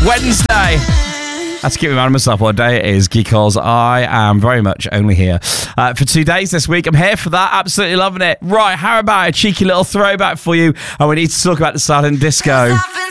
Wednesday. That's keep reminding myself what day it is, because I am very much only here for 2 days this week. I'm here for that, absolutely loving it. Right, how about a cheeky little throwback for you? And we need to talk about the silent disco.